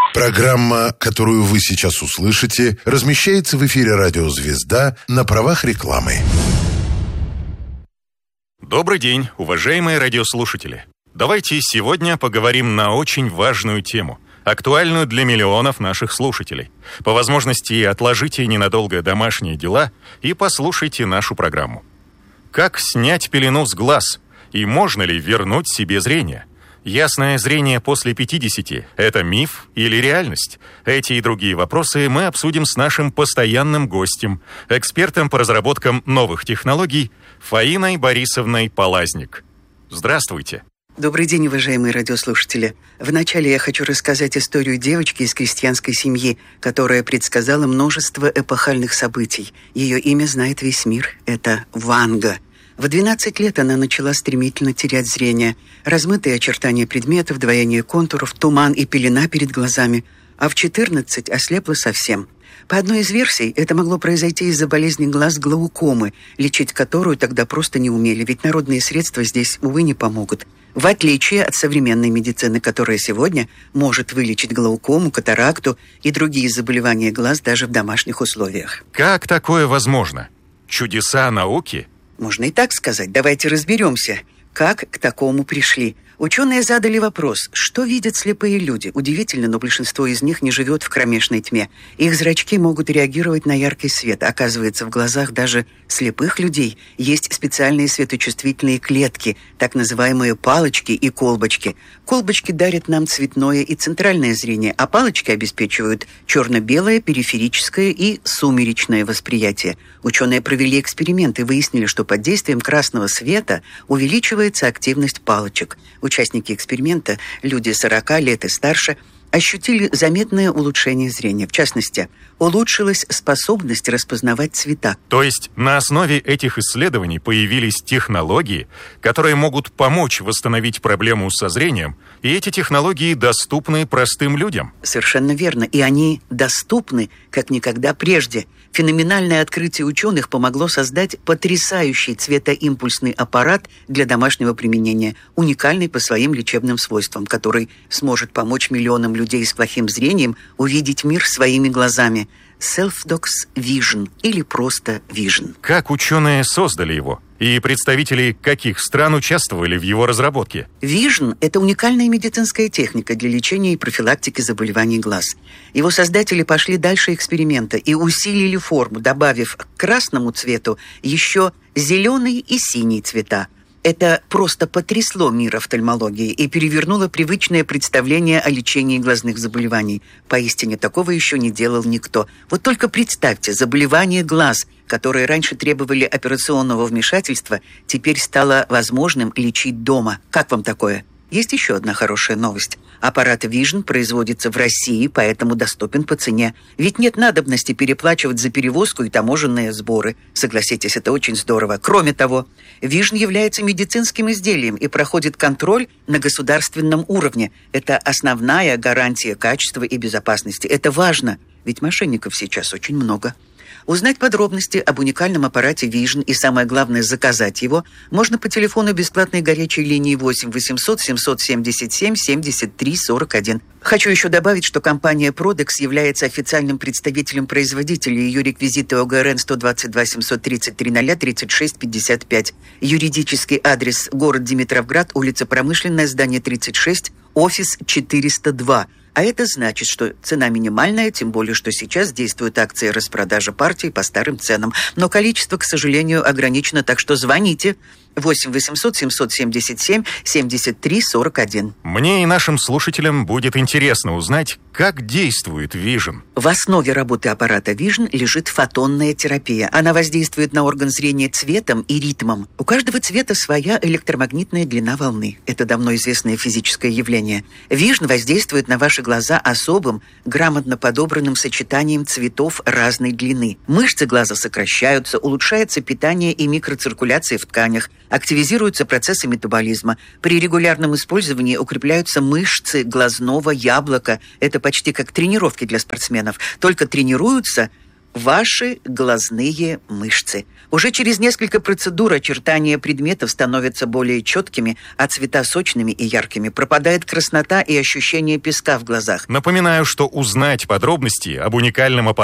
Программа, которую вы сейчас услышите, размещается в эфире радио «Звезда» на правах рекламы. Добрый день, уважаемые радиослушатели. Давайте сегодня поговорим на очень важную тему, актуальную для миллионов наших слушателей. По возможности отложите ненадолго домашние дела и послушайте нашу программу. Как снять пелену с глаз и можно ли вернуть себе зрение? Ясное зрение после 50 – это миф или реальность? Эти и другие вопросы мы обсудим с нашим постоянным гостем, экспертом по разработкам новых технологий Фаиной Борисовной Полазник. Здравствуйте. Добрый день, уважаемые радиослушатели. Вначале я хочу рассказать историю девочки из крестьянской семьи, которая предсказала множество эпохальных событий. Ее имя знает весь мир. Это Ванга. В 12 лет она начала стремительно терять зрение. Размытые очертания предметов, двоение контуров, туман и пелена перед глазами. А в 14 ослепла совсем. По одной из версий, это могло произойти из-за болезни глаз глаукомы, лечить которую тогда просто не умели, ведь народные средства здесь, увы, не помогут. В отличие от современной медицины, которая сегодня может вылечить глаукому, катаракту и другие заболевания глаз даже в домашних условиях. Как такое возможно? Чудеса науки? Можно и так сказать. Давайте разберемся, как к такому пришли. Ученые задали вопрос, что видят слепые люди. Удивительно, но большинство из них не живет в кромешной тьме. Их зрачки могут реагировать на яркий свет. Оказывается, в глазах даже слепых людей есть специальные светочувствительные клетки, так называемые палочки и колбочки. Колбочки дарят нам цветное и центральное зрение, а палочки обеспечивают черно-белое, периферическое и сумеречное восприятие. Ученые провели эксперименты и выяснили, что под действием красного света увеличивается активность палочек. Участники эксперимента, люди 40 лет и старше, ощутили заметное улучшение зрения. В частности, улучшилась способность распознавать цвета. То есть на основе этих исследований появились технологии, которые могут помочь восстановить проблему со зрением, и эти технологии доступны простым людям? Совершенно верно. И они доступны, как никогда прежде. Феноменальное открытие ученых помогло создать потрясающий цветоимпульсный аппарат для домашнего применения, уникальный по своим лечебным свойствам, который сможет помочь миллионам людей с плохим зрением увидеть мир своими глазами. Self-Dox Vision или просто Vision. Как ученые создали его? И представители каких стран участвовали в его разработке? Vision – это уникальная медицинская техника для лечения и профилактики заболеваний глаз. Его создатели пошли дальше эксперимента и усилили форму, добавив к красному цвету еще зеленый и синий цвета. Это просто потрясло мир офтальмологии и перевернуло привычное представление о лечении глазных заболеваний. Поистине, такого еще не делал никто. Вот только представьте, заболевание глаз, которые раньше требовали операционного вмешательства, теперь стало возможным лечить дома. Как вам такое? Есть еще одна хорошая новость. Аппарат Vision производится в России, поэтому доступен по цене. Ведь нет надобности переплачивать за перевозку и таможенные сборы. Согласитесь, это очень здорово. Кроме того, Vision является медицинским изделием и проходит контроль на государственном уровне. Это основная гарантия качества и безопасности. Это важно, ведь мошенников сейчас очень много. Узнать подробности об уникальном аппарате Vision и, самое главное, заказать его можно по телефону бесплатной горячей линии 8 800 777 73 41. Хочу еще добавить, что компания Prodex является официальным представителем производителя. Ее реквизиты ОГРН 122 730 00 36 55. Юридический адрес: город Димитровград, улица Промышленная, здание 36, офис 402. А это значит, что цена минимальная, тем более, что сейчас действует акция распродажи партий по старым ценам. Но количество, к сожалению, ограничено, так что звоните 8 800 777 73 41. Мне и нашим слушателям будет интересно узнать, как действует Vision. В основе работы аппарата Vision лежит фотонная терапия. Она воздействует на орган зрения цветом и ритмом. У каждого цвета своя электромагнитная длина волны. Это давно известное физическое явление. Vision воздействует на ваши глаза особым, грамотно подобранным сочетанием цветов разной длины. Мышцы глаза сокращаются, улучшается питание и микроциркуляция в тканях, активизируются процессы метаболизма. При регулярном использовании укрепляются мышцы глазного яблока. Это почти как тренировки для спортсменов. Только тренируются ваши глазные мышцы. Уже через несколько процедур очертания предметов становятся более четкими, а цвета сочными и яркими. Пропадает краснота и ощущение песка в глазах. Напоминаю, что узнать подробности об уникальном аппарате